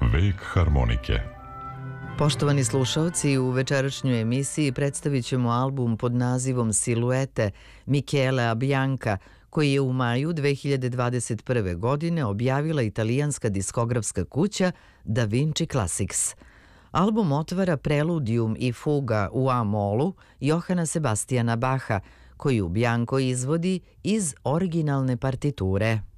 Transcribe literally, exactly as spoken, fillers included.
Vek harmonike. Poštovani slušalci, u večerašnjoj emisiji predstavit ćemo album pod nazivom Siluete Michela Bianca, koji je u maju dve hiljade dvadeset prve. godine objavila italijanska diskografska kuća Da Vinci Classics. Album otvara preludijum i fuga u A-molu Johana Sebastijana Baha, koju Bianco izvodi iz originalne partiture.